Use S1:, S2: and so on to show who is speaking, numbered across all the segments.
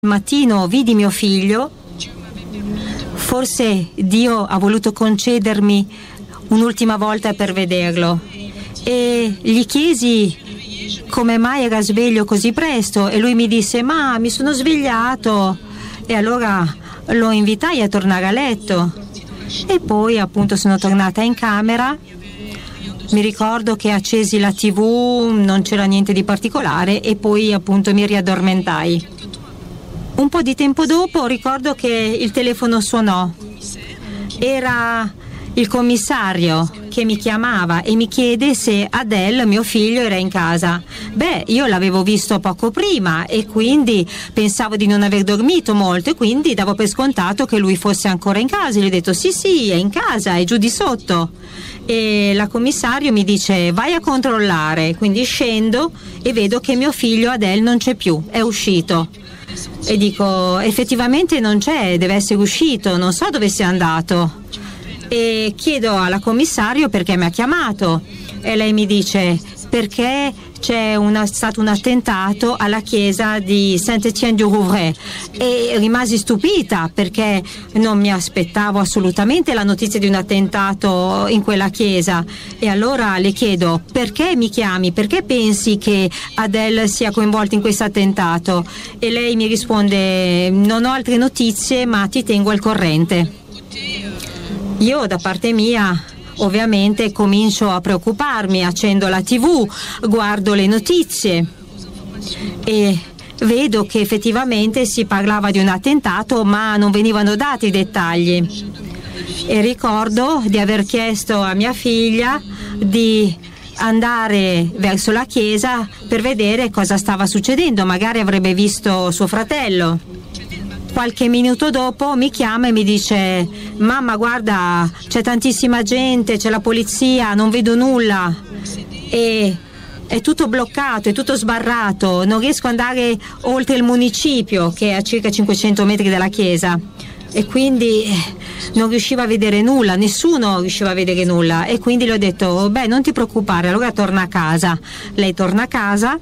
S1: mattino vidi mio figlio, forse Dio ha voluto concedermi un'ultima volta per vederlo, e gli chiesi come mai era sveglio così presto e lui mi disse: ma mi sono svegliato. E allora lo invitai a tornare a letto e poi appunto sono tornata in camera. Mi ricordo che accesi la TV, non c'era niente di particolare e poi appunto mi riaddormentai. Un po' di tempo dopo ricordo che il telefono suonò. Era il commissario che mi chiamava e mi chiede se Adel, mio figlio, era in casa. Beh, io l'avevo visto poco prima e quindi pensavo di non aver dormito molto e quindi davo per scontato che lui fosse ancora in casa. Gli ho detto sì, è in casa, è giù di sotto. E la commissario mi dice: vai a controllare. Quindi scendo e vedo che mio figlio Adel non c'è più, è uscito. E dico: effettivamente non c'è, deve essere uscito, non so dove sia andato. E chiedo alla commissario perché mi ha chiamato e lei mi dice: perché c'è stato un attentato alla chiesa di Saint-Étienne-du-Rouvray. E rimasi stupita perché non mi aspettavo assolutamente la notizia di un attentato in quella chiesa. E allora le chiedo: perché mi chiami? Perché pensi che Adel sia coinvolto in questo attentato? E lei mi risponde: non ho altre notizie, ma ti tengo al corrente. Io da parte mia ovviamente comincio a preoccuparmi, accendo la TV, guardo le notizie e vedo che effettivamente si parlava di un attentato, ma non venivano dati i dettagli. E ricordo di aver chiesto a mia figlia di andare verso la chiesa per vedere cosa stava succedendo, magari avrebbe visto suo fratello. Qualche minuto dopo mi chiama e mi dice: mamma, guarda, c'è tantissima gente, c'è la polizia, non vedo nulla e è tutto bloccato, è tutto sbarrato, non riesco ad andare oltre il municipio che è a circa 500 metri dalla chiesa. E quindi non riusciva a vedere nulla, nessuno riusciva a vedere nulla, e quindi le ho detto: beh, non ti preoccupare, allora torna a casa. Lei torna a casa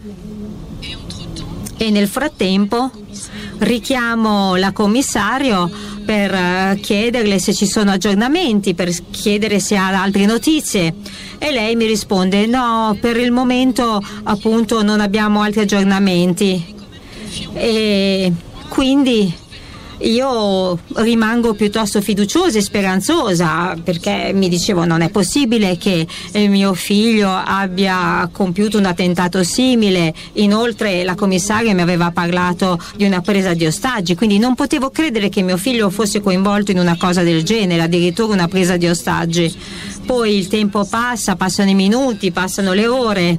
S1: e nel frattempo richiamo la commissario per chiederle se ci sono aggiornamenti, per chiedere se ha altre notizie, e lei mi risponde: no, per il momento appunto non abbiamo altri aggiornamenti. E quindi io rimango piuttosto fiduciosa e speranzosa, perché mi dicevo: non è possibile che mio figlio abbia compiuto un attentato simile. Inoltre la commissaria mi aveva parlato di una presa di ostaggi, quindi non potevo credere che mio figlio fosse coinvolto in una cosa del genere, addirittura una presa di ostaggi. Poi il tempo passa, passano i minuti, passano le ore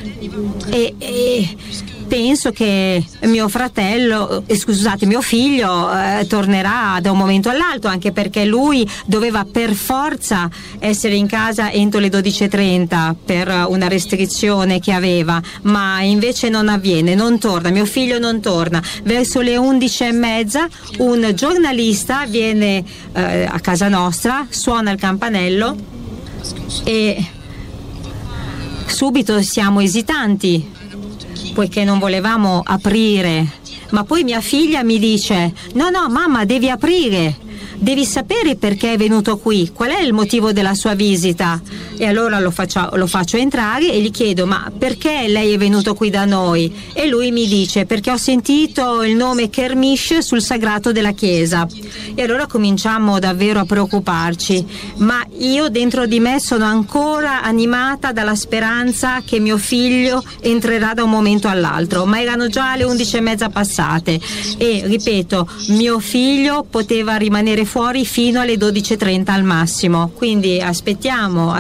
S1: e penso che mio figlio tornerà da un momento all'altro, anche perché lui doveva per forza essere in casa entro le 12:30 per una restrizione che aveva, ma invece non avviene, non torna, mio figlio non torna. Verso le 11:30 un giornalista viene a casa nostra, suona il campanello e subito siamo esitanti poiché non volevamo aprire, ma poi mia figlia mi dice: no mamma, devi aprire, devi sapere perché è venuto qui, qual è il motivo della sua visita. E allora lo faccio entrare e gli chiedo: ma perché lei è venuto qui da noi? E lui mi dice: perché ho sentito il nome Kermish sul sagrato della chiesa. E allora cominciamo davvero a preoccuparci, ma io dentro di me sono ancora animata dalla speranza che mio figlio entrerà da un momento all'altro. Ma erano già le 11:30 passate e ripeto, mio figlio poteva rimanere fuori fino alle 12:30 al massimo, quindi aspettiamo.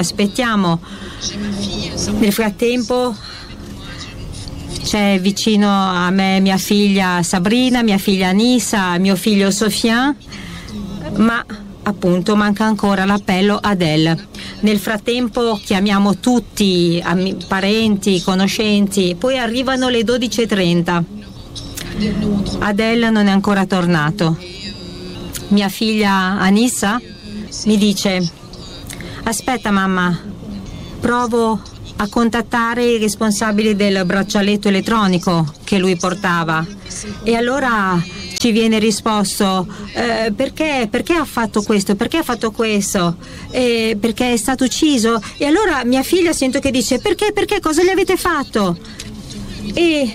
S1: Nel frattempo c'è vicino a me mia figlia Sabrina, mia figlia Nisa, mio figlio Sofian, ma appunto manca ancora l'appello Adel. Nel frattempo chiamiamo tutti, parenti, conoscenti, poi arrivano le 12:30. Adel non è ancora tornato. Mia figlia Anissa mi dice: aspetta mamma, provo a contattare i responsabili del braccialetto elettronico che lui portava. E allora ci viene risposto perché ha fatto questo, perché ha fatto questo, perché è stato ucciso. E allora mia figlia sento che dice perché, cosa gli avete fatto? E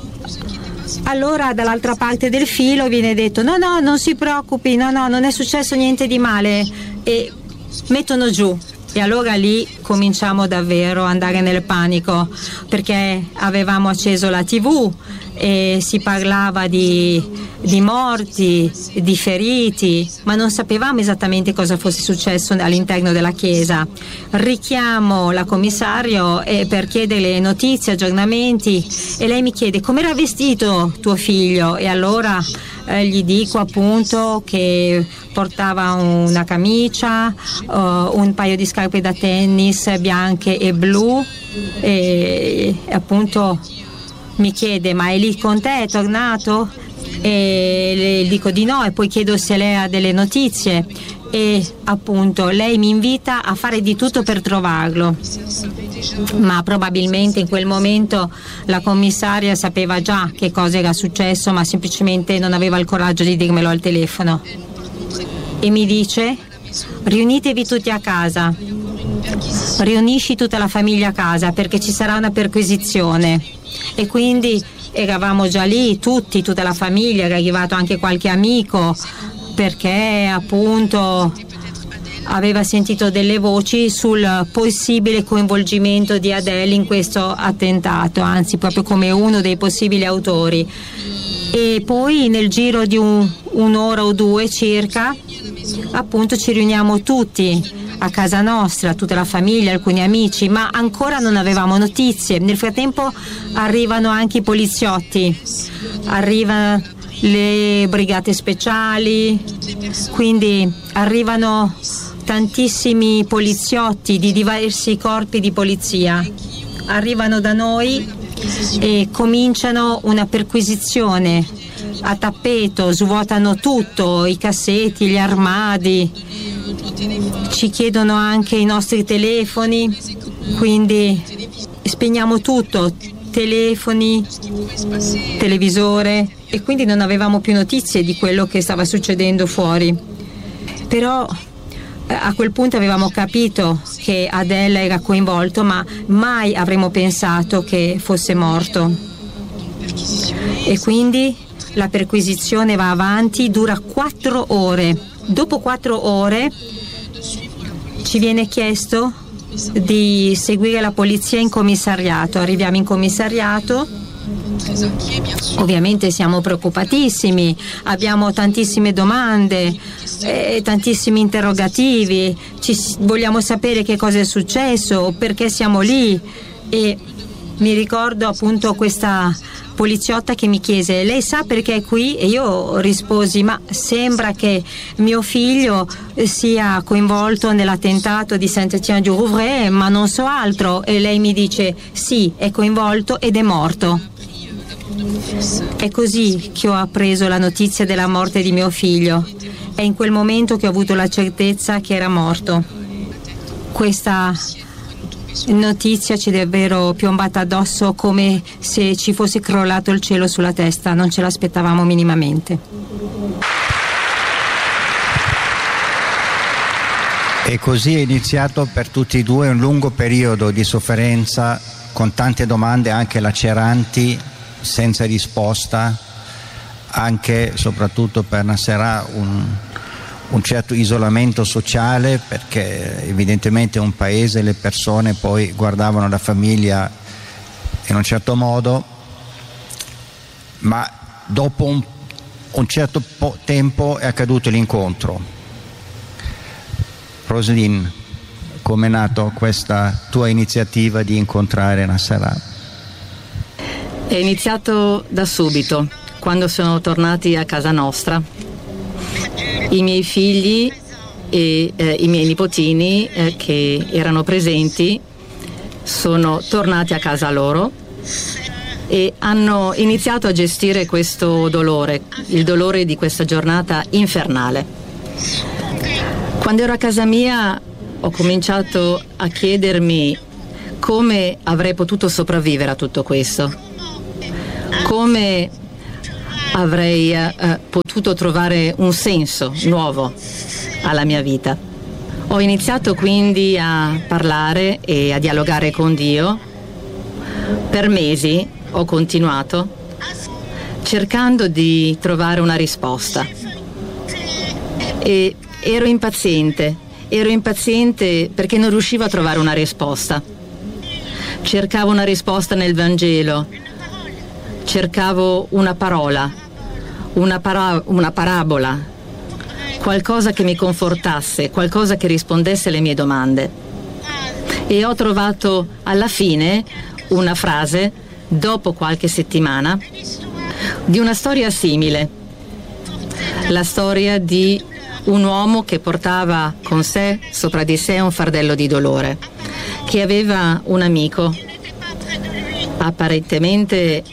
S1: allora dall'altra parte del filo viene detto no, non si preoccupi, no, non è successo niente di male, e mettono giù. E allora lì cominciamo davvero ad andare nel panico, perché avevamo acceso la TV e si parlava di morti, di feriti, ma non sapevamo esattamente cosa fosse successo all'interno della chiesa. Richiamo la commissario per chiederle notizie, aggiornamenti, e lei mi chiede com'era vestito tuo figlio, e allora gli dico appunto che portava una camicia, un paio di scarpe da tennis bianche e blu, e appunto mi chiede ma è lì con te, è tornato? E le dico di no, e poi chiedo se lei ha delle notizie, e appunto lei mi invita a fare di tutto per trovarlo, ma probabilmente in quel momento la commissaria sapeva già che cosa era successo, ma semplicemente non aveva il coraggio di dirmelo al telefono, e mi dice riunitevi tutti a casa, riunisci tutta la famiglia a casa perché ci sarà una perquisizione. E quindi eravamo già lì tutti, tutta la famiglia, era arrivato anche qualche amico, perché appunto aveva sentito delle voci sul possibile coinvolgimento di Adele in questo attentato, anzi proprio come uno dei possibili autori. E poi nel giro di un'ora o due circa appunto ci riuniamo tutti a casa nostra, tutta la famiglia, alcuni amici, ma ancora non avevamo notizie. Nel frattempo arrivano anche i poliziotti, arrivano le brigate speciali, quindi arrivano tantissimi poliziotti di diversi corpi di polizia, arrivano da noi e cominciano una perquisizione a tappeto, svuotano tutto, i cassetti, gli armadi, ci chiedono anche i nostri telefoni, quindi spegniamo tutto, telefoni, televisore, e quindi non avevamo più notizie di quello che stava succedendo fuori. Però a quel punto avevamo capito che Adele era coinvolto, ma mai avremmo pensato che fosse morto. E quindi la perquisizione va avanti, dura 4 ore. Dopo 4 ore ci viene chiesto di seguire la polizia in commissariato. Arriviamo in commissariato, ovviamente siamo preoccupatissimi, abbiamo tantissime domande, tantissimi interrogativi, vogliamo sapere che cosa è successo, perché siamo lì. E mi ricordo appunto questa poliziotta che mi chiese: lei sa perché è qui? E io risposi: ma sembra che mio figlio sia coinvolto nell'attentato di Saint-Étienne-du-Rouvray, ma non so altro. E lei mi dice: sì, è coinvolto ed è morto. È così che ho appreso la notizia della morte di mio figlio. È in quel momento che ho avuto la certezza che era morto. Questa notizia ci è davvero piombata addosso come se ci fosse crollato il cielo sulla testa, non ce l'aspettavamo minimamente.
S2: E così è iniziato per tutti e due un lungo periodo di sofferenza, con tante domande anche laceranti, senza risposta, anche soprattutto per Nasserà un certo isolamento sociale, perché evidentemente un paese, le persone poi guardavano la famiglia in un certo modo, ma dopo un certo tempo è accaduto l'incontro. Roselyne, come è nata questa tua iniziativa di incontrare Nasserà?
S3: È iniziato da subito, quando sono tornati a casa nostra. I miei figli e i miei nipotini che erano presenti sono tornati a casa loro e hanno iniziato a gestire questo dolore, il dolore di questa giornata infernale. Quando ero a casa mia ho cominciato a chiedermi come avrei potuto sopravvivere a tutto questo, come avrei potuto trovare un senso nuovo alla mia vita. Ho iniziato quindi a parlare e a dialogare con Dio. Per mesi ho continuato cercando di trovare una risposta e ero impaziente perché non riuscivo a trovare una risposta. Cercavo una risposta nel Vangelo, cercavo una parola, una parabola, qualcosa che mi confortasse, qualcosa che rispondesse alle mie domande. E ho trovato alla fine una frase, dopo qualche settimana, di una storia simile, la storia di un uomo che portava con sé, sopra di sé, un fardello di dolore, che aveva un amico, apparentemente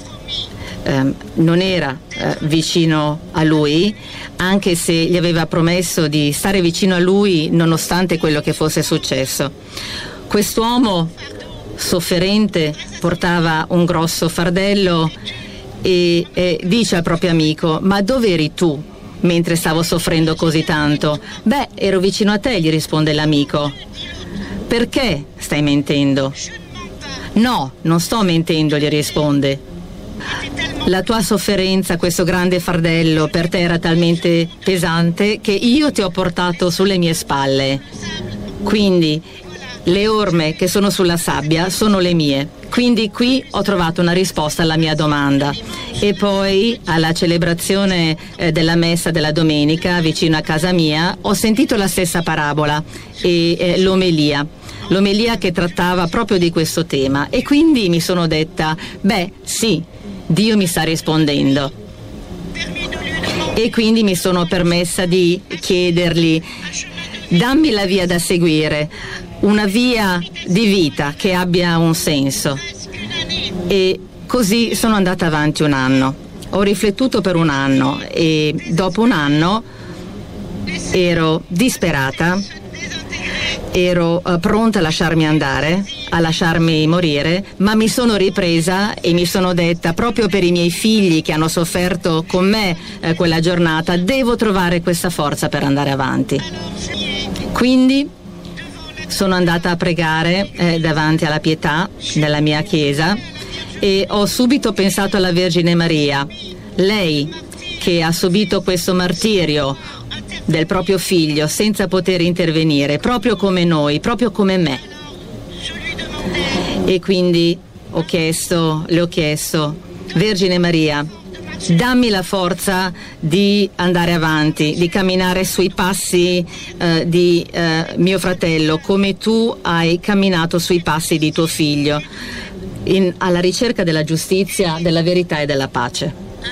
S3: non era vicino a lui, anche se gli aveva promesso di stare vicino a lui nonostante quello che fosse successo. Quest'uomo sofferente portava un grosso fardello e dice al proprio amico: ma dove eri tu mentre stavo soffrendo così tanto? Beh, ero vicino a te, gli risponde l'amico. Perché stai mentendo? No, non sto mentendo, gli risponde. La tua sofferenza, questo grande fardello, per te era talmente pesante che io ti ho portato sulle mie spalle. Quindi le orme che sono sulla sabbia sono le mie. Quindi qui ho trovato una risposta alla mia domanda. E poi alla celebrazione della messa della domenica vicino a casa mia ho sentito la stessa parabola e l'omelia che trattava proprio di questo tema, e quindi mi sono detta: beh sì, Dio mi sta rispondendo. E quindi mi sono permessa di chiedergli: dammi la via da seguire, una via di vita che abbia un senso. E così sono andata avanti un anno. Ho riflettuto per un anno e dopo un anno ero disperata, ero pronta a lasciarmi andare, a lasciarmi morire, ma mi sono ripresa e mi sono detta: proprio per i miei figli che hanno sofferto con me quella giornata, devo trovare questa forza per andare avanti. Quindi sono andata a pregare davanti alla pietà nella mia chiesa e ho subito pensato alla Vergine Maria, lei che ha subito questo martirio del proprio figlio senza poter intervenire, proprio come noi, proprio come me. E quindi le ho chiesto: Vergine Maria, dammi la forza di andare avanti, di camminare sui passi di mio fratello, come tu hai camminato sui passi di tuo figlio, alla ricerca della giustizia, della verità e della pace.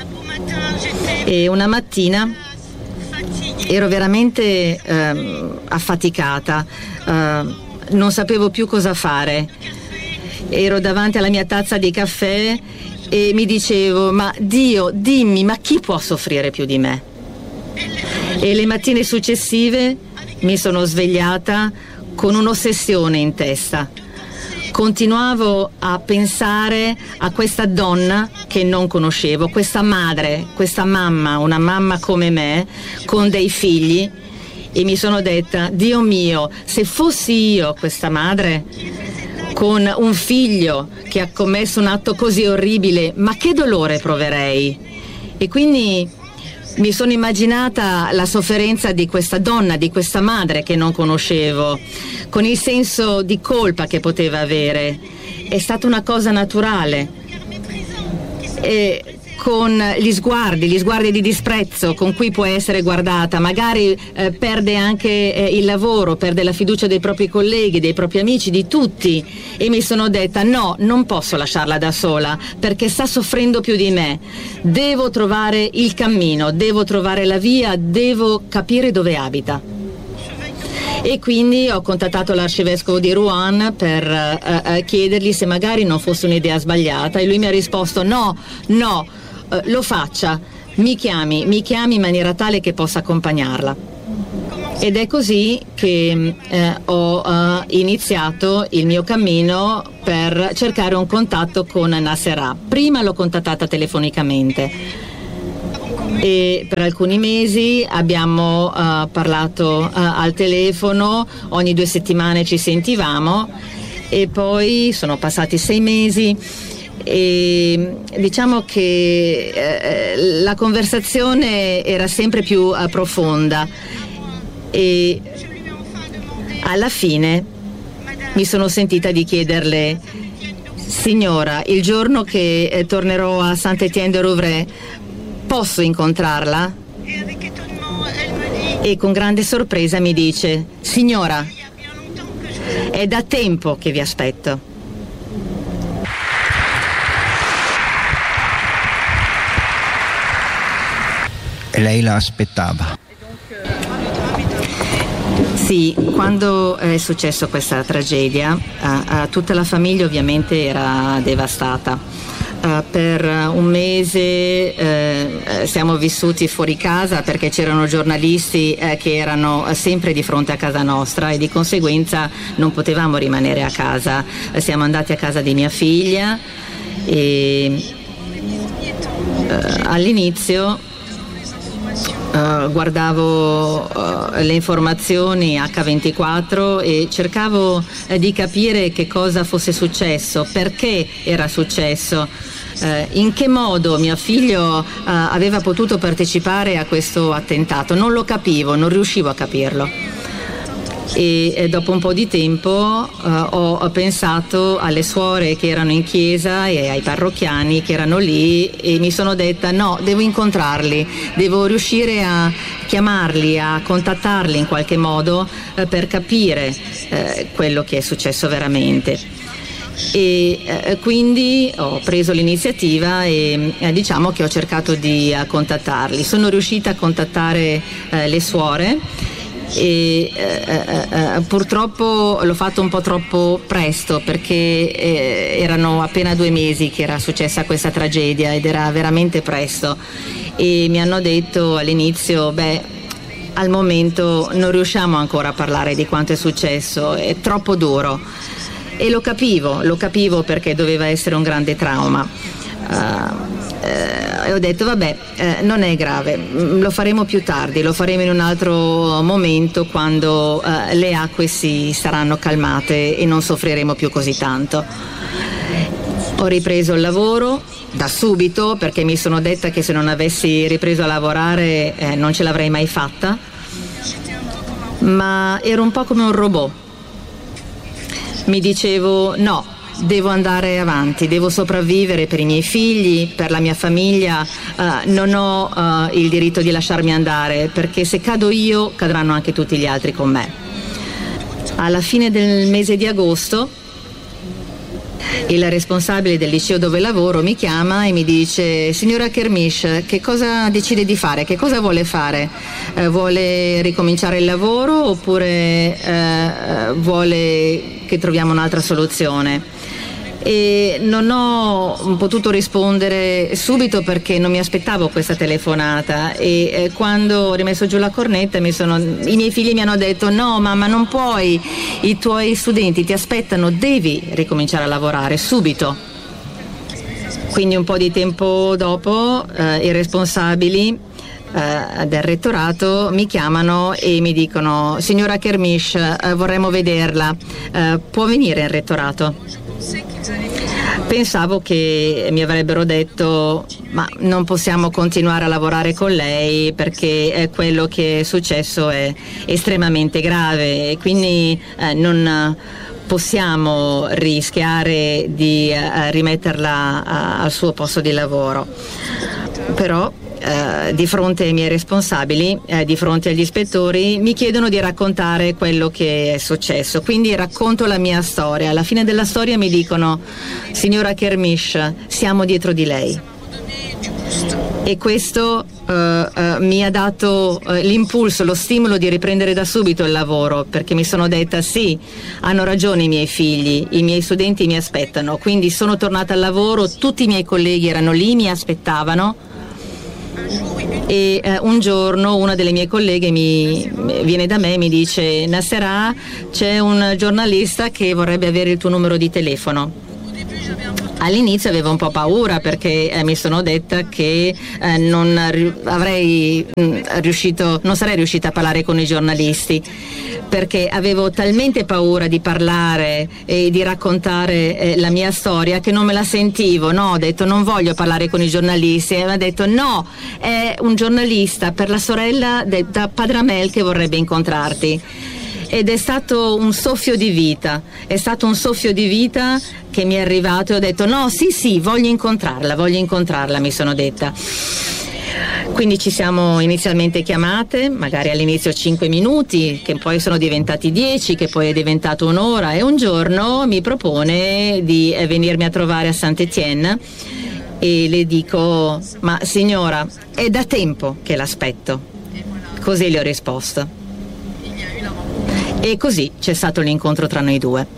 S3: E una mattina ero veramente affaticata, non sapevo più cosa fare. Ero davanti alla mia tazza di caffè e mi dicevo: ma Dio, dimmi, ma chi può soffrire più di me? E le mattine successive mi sono svegliata con un'ossessione in testa. Continuavo a pensare a questa donna che non conoscevo, questa madre, questa mamma, una mamma come me, con dei figli, e mi sono detta: Dio mio, se fossi io questa madre con un figlio che ha commesso un atto così orribile, ma che dolore proverei? E quindi mi sono immaginata la sofferenza di questa donna, di questa madre che non conoscevo, con il senso di colpa che poteva avere. È stata una cosa naturale. E con gli sguardi di disprezzo con cui può essere guardata, magari perde anche il lavoro, perde la fiducia dei propri colleghi, dei propri amici, di tutti, e mi sono detta: no, non posso lasciarla da sola perché sta soffrendo più di me, devo trovare il cammino, devo trovare la via, devo capire dove abita. E quindi ho contattato l'arcivescovo di Rouen per chiedergli se magari non fosse un'idea sbagliata, e lui mi ha risposto: no, lo faccia, mi chiami in maniera tale che possa accompagnarla. Ed è così che ho iniziato il mio cammino per cercare un contatto con Nasserah. Prima l'ho contattata telefonicamente, e per alcuni mesi abbiamo parlato al telefono, ogni 2 settimane ci sentivamo, e poi sono passati 6 mesi e diciamo che la conversazione era sempre più profonda, e alla fine mi sono sentita di chiederle: signora, il giorno che tornerò a Saint-Étienne-de-Rouvray posso incontrarla? E con grande sorpresa mi dice: signora, è da tempo che vi aspetto.
S2: E lei la aspettava?
S3: Sì, quando è successo questa tragedia, tutta la famiglia ovviamente era devastata. Per un mese siamo vissuti fuori casa perché c'erano giornalisti che erano sempre di fronte a casa nostra, e di conseguenza non potevamo rimanere a casa. Siamo andati a casa di mia figlia e all'inizio guardavo le informazioni H24 e cercavo di capire che cosa fosse successo, perché era successo, in che modo mio figlio aveva potuto partecipare a questo attentato. Non lo capivo, non riuscivo a capirlo. E dopo un po' di tempo ho pensato alle suore che erano in chiesa e ai parrocchiani che erano lì, e mi sono detta: no, devo incontrarli, devo riuscire a chiamarli, a contattarli in qualche modo per capire quello che è successo veramente. E quindi ho preso l'iniziativa e diciamo che ho cercato di contattarli. Sono riuscita a contattare le suore, e purtroppo l'ho fatto un po' troppo presto, perché erano appena 2 mesi che era successa questa tragedia ed era veramente presto, e mi hanno detto all'inizio: al momento non riusciamo ancora a parlare di quanto è successo, è troppo duro. E lo capivo perché doveva essere un grande trauma. E ho detto: non è grave, lo faremo più tardi, lo faremo in un altro momento, quando le acque si saranno calmate e non soffriremo più così tanto. Ho ripreso il lavoro da subito, perché mi sono detta che se non avessi ripreso a lavorare non ce l'avrei mai fatta, ma ero un po' come un robot. Mi dicevo: no, devo andare avanti, devo sopravvivere per i miei figli, per la mia famiglia, non ho il diritto di lasciarmi andare, perché se cado io cadranno anche tutti gli altri con me. Alla fine del mese di agosto il responsabile del liceo dove lavoro mi chiama e mi dice: signora Kermish, che cosa decide di fare? Che cosa vuole fare? Vuole ricominciare il lavoro oppure vuole che troviamo un'altra soluzione? E non ho potuto rispondere subito perché non mi aspettavo questa telefonata, e quando ho rimesso giù la cornetta i miei figli mi hanno detto: no mamma, non puoi, i tuoi studenti ti aspettano, devi ricominciare a lavorare subito. Quindi un po' di tempo dopo i responsabili del rettorato mi chiamano e mi dicono: signora Kermish, vorremmo vederla, può venire in rettorato? Pensavo che mi avrebbero detto: ma non possiamo continuare a lavorare con lei perché quello che è successo è estremamente grave e quindi non possiamo rischiare di rimetterla al suo posto di lavoro. Però di fronte ai miei responsabili, di fronte agli ispettori, mi chiedono di raccontare quello che è successo, quindi racconto la mia storia. Alla fine della storia mi dicono: signora Kermish, siamo dietro di lei. E questo mi ha dato l'impulso, lo stimolo di riprendere da subito il lavoro, perché mi sono detta: sì, hanno ragione i miei figli, i miei studenti mi aspettano. Quindi sono tornata al lavoro, tutti i miei colleghi erano lì, mi aspettavano. E un giorno una delle mie colleghe viene da me e mi dice: Nasserà, c'è un giornalista che vorrebbe avere il tuo numero di telefono. All'inizio avevo un po' paura perché mi sono detta che non sarei riuscita a parlare con i giornalisti, perché avevo talmente paura di parlare e di raccontare la mia storia che non me la sentivo. No, ho detto non voglio parlare con i giornalisti, e mi ha detto no, è un giornalista per la sorella da Padre Amel che vorrebbe incontrarti. Ed è stato un soffio di vita, che mi è arrivato e ho detto no, sì, voglio incontrarla, mi sono detta. Quindi ci siamo inizialmente chiamate, magari all'inizio 5 minuti, che poi sono diventati 10, che poi è diventato un'ora, e un giorno mi propone di venirmi a trovare a Saint-Étienne e le dico ma signora, è da tempo che l'aspetto. Così le ho risposto. E così c'è stato l'incontro tra noi due.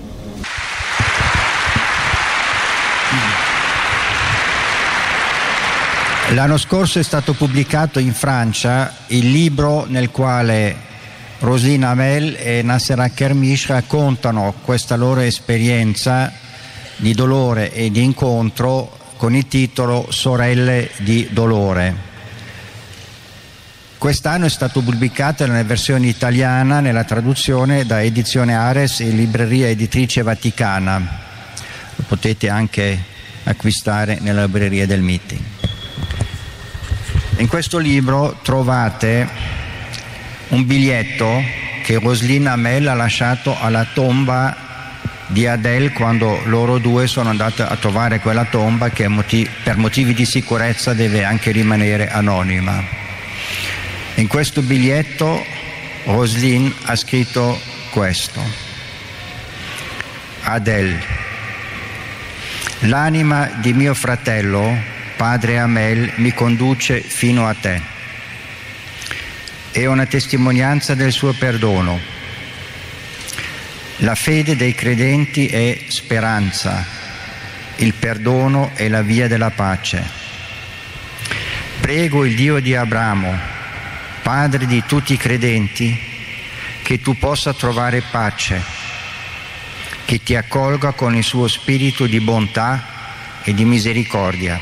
S2: L'anno scorso è stato pubblicato in Francia il libro nel quale Roselyne Hamel e Nasser Kermish raccontano questa loro esperienza di dolore e di incontro con il titolo Sorelle di dolore. Quest'anno è stato pubblicato nella versione italiana, nella traduzione da Edizione Ares e Libreria Editrice Vaticana. Lo potete anche acquistare nella libreria del Meeting. In questo libro trovate un biglietto che Roselyne Hamel ha lasciato alla tomba di Adèle quando loro due sono andati a trovare quella tomba che per motivi di sicurezza deve anche rimanere anonima. In questo biglietto Roselyne ha scritto questo: Adèle, l'anima di mio fratello, padre Amel, mi conduce fino a te. È una testimonianza del suo perdono. La fede dei credenti è speranza, il perdono è la via della pace. Prego il Dio di Abramo, Padre di tutti i credenti, che tu possa trovare pace, che ti accolga con il suo spirito di bontà e di misericordia.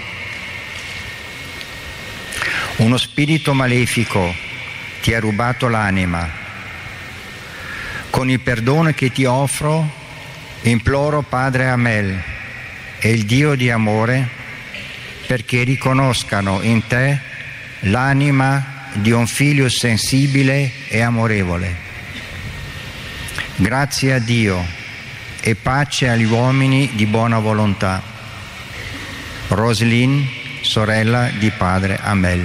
S2: Uno spirito malefico ti ha rubato l'anima. Con il perdono che ti offro, imploro Padre Amel e il Dio di amore perché riconoscano in te l'anima di un figlio sensibile e amorevole. Grazie a Dio e pace agli uomini di buona volontà. Roselyne, sorella di padre Amel.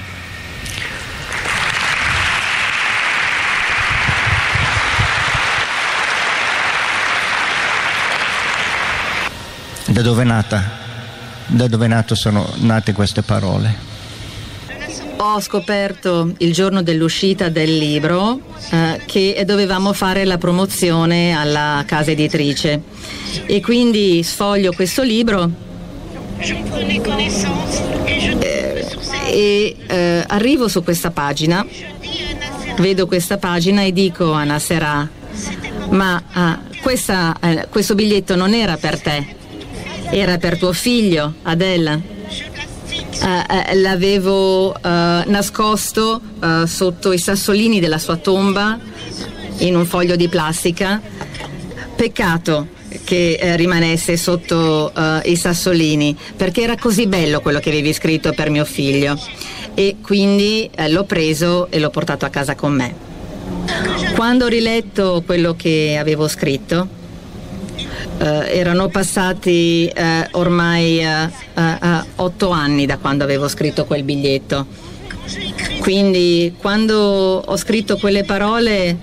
S2: Da dove è nata? Sono nate queste parole?
S3: Ho scoperto il giorno dell'uscita del libro che dovevamo fare la promozione alla casa editrice e quindi sfoglio questo libro e arrivo su questa pagina, vedo questa pagina e dico a Nasserà: ma questo biglietto non era per te, era per tuo figlio, Adèle. L'avevo nascosto sotto i sassolini della sua tomba in un foglio di plastica. Peccato che rimanesse sotto i sassolini, perché era così bello quello che avevi scritto per mio figlio, e quindi l'ho preso e l'ho portato a casa con me. Quando ho riletto quello che avevo scritto, erano passati ormai 8 anni da quando avevo scritto quel biglietto. Quindi quando ho scritto quelle parole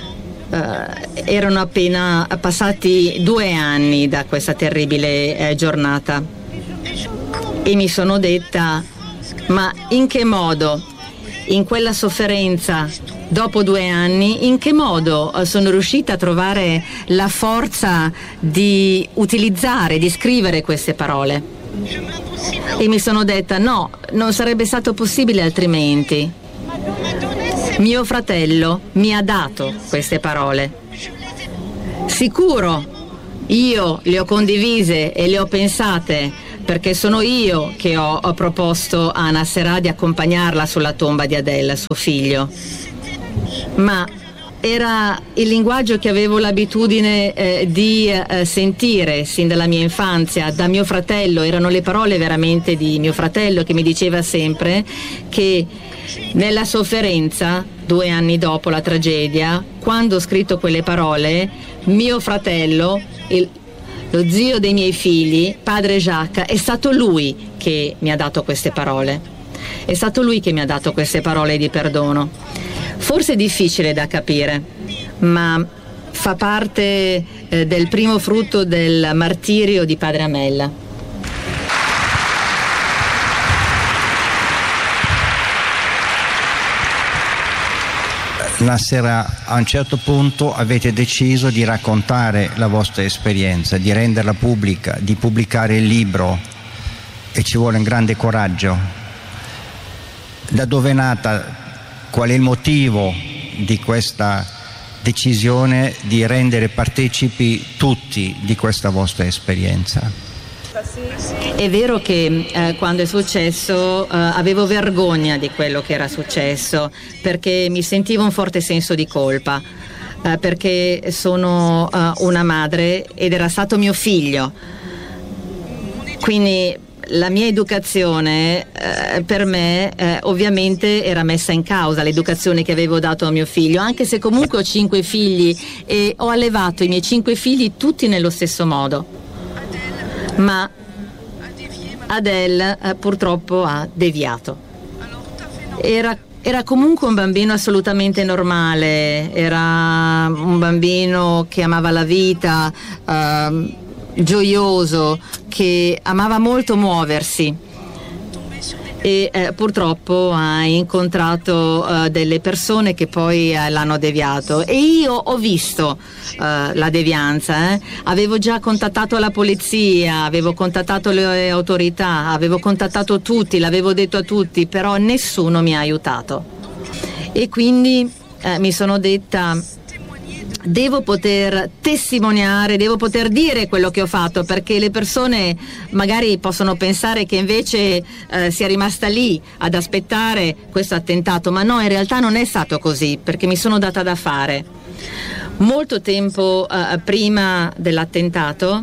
S3: erano appena passati 2 anni da questa terribile giornata e mi sono detta: ma in che modo, in quella sofferenza, dopo 2 anni, in che modo sono riuscita a trovare la forza di utilizzare, di scrivere queste parole? E mi sono detta: no, non sarebbe stato possibile altrimenti. Mio fratello mi ha dato queste parole. Sicuro io le ho condivise e le ho pensate perché sono io che ho proposto a Nasserà di accompagnarla sulla tomba di Adel, suo figlio. Ma era il linguaggio che avevo l'abitudine di sentire sin dalla mia infanzia da mio fratello. Erano le parole veramente di mio fratello, che mi diceva sempre che nella sofferenza, 2 anni dopo la tragedia, quando ho scritto quelle parole, mio fratello, lo zio dei miei figli, padre Jacques, è stato lui che mi ha dato queste parole. È stato lui che mi ha dato queste parole di perdono. Forse è difficile da capire, ma fa parte del primo frutto del martirio di padre Amel.
S2: Nasserà, a un certo punto avete deciso di raccontare la vostra esperienza, di renderla pubblica, di pubblicare il libro, e ci vuole un grande coraggio. Da dove è nata? Qual è il motivo di questa decisione di rendere partecipi tutti di questa vostra esperienza?
S3: È vero che quando è successo avevo vergogna di quello che era successo, perché mi sentivo un forte senso di colpa, perché sono una madre ed era stato mio figlio. Quindi la mia educazione per me ovviamente era messa in causa, l'educazione che avevo dato a mio figlio, anche se comunque ho 5 figli e ho allevato i miei 5 figli tutti nello stesso modo. Ma Adel purtroppo ha deviato. Era comunque un bambino assolutamente normale, era un bambino che amava la vita, gioioso, che amava molto muoversi, e purtroppo ha incontrato delle persone che poi l'hanno deviato, e io ho visto la devianza. Avevo già contattato la polizia, avevo contattato le autorità, avevo contattato tutti, l'avevo detto a tutti, però nessuno mi ha aiutato, e quindi mi sono detta: devo poter testimoniare, devo poter dire quello che ho fatto, perché le persone magari possono pensare che invece sia rimasta lì ad aspettare questo attentato, ma no, in realtà non è stato così, perché mi sono data da fare. Molto tempo prima dell'attentato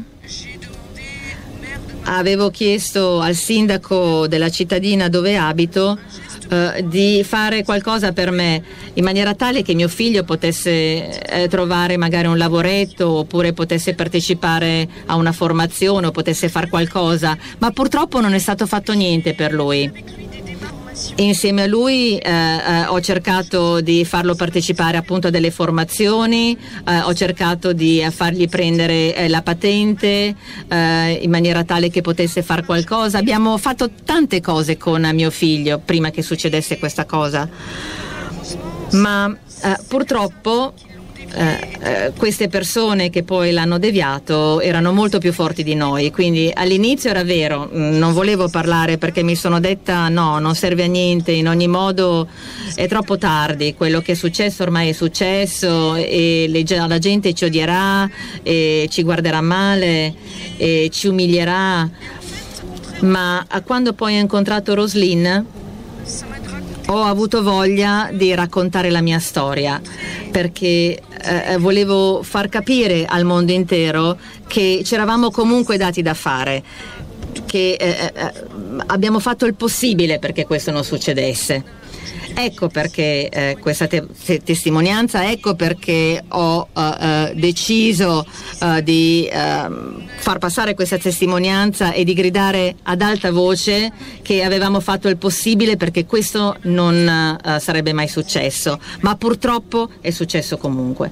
S3: avevo chiesto al sindaco della cittadina dove abito di fare qualcosa per me, in maniera tale che mio figlio potesse trovare magari un lavoretto, oppure potesse partecipare a una formazione o potesse fare qualcosa, ma purtroppo non è stato fatto niente per lui. Insieme a lui ho cercato di farlo partecipare appunto a delle formazioni, ho cercato di fargli prendere la patente in maniera tale che potesse fare qualcosa. Abbiamo fatto tante cose con mio figlio prima che succedesse questa cosa, ma purtroppo queste persone che poi l'hanno deviato erano molto più forti di noi, quindi all'inizio era vero, non volevo parlare perché mi sono detta no, non serve a niente, in ogni modo è troppo tardi, quello che è successo ormai è successo, e la gente ci odierà e ci guarderà male e ci umilierà. Ma quando poi ho incontrato Roslyn ho avuto voglia di raccontare la mia storia, perché volevo far capire al mondo intero che ci eravamo comunque dati da fare, che abbiamo fatto il possibile perché questo non succedesse. Ecco perché questa testimonianza, ecco perché ho deciso di far passare questa testimonianza e di gridare ad alta voce che avevamo fatto il possibile perché questo non sarebbe mai successo, ma purtroppo è successo comunque.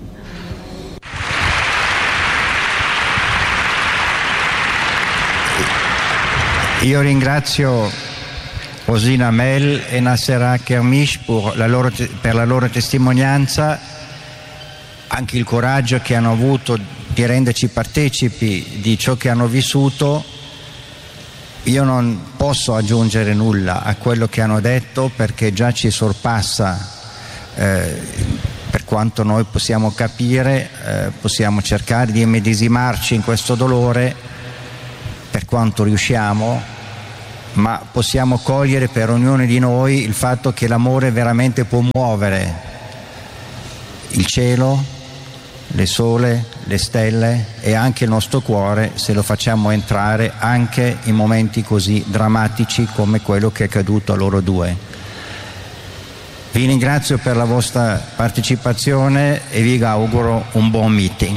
S2: Io ringrazio Rosina Amel e Nasserà Kermish per la loro testimonianza, anche il coraggio che hanno avuto di renderci partecipi di ciò che hanno vissuto. Io non posso aggiungere nulla a quello che hanno detto perché già ci sorpassa, per per quanto noi possiamo capire, possiamo cercare di immedesimarci in questo dolore per quanto riusciamo, ma possiamo cogliere per ognuno di noi il fatto che l'amore veramente può muovere il cielo, le sole, le stelle e anche il nostro cuore, se lo facciamo entrare anche in momenti così drammatici come quello che è accaduto a loro due. Vi ringrazio per la vostra partecipazione e vi auguro un buon meeting.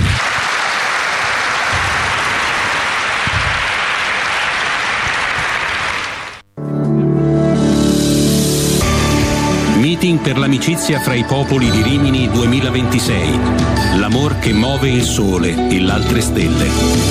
S4: Meeting per l'amicizia fra i popoli di Rimini 2026. L'amor che muove il sole e l'altre stelle.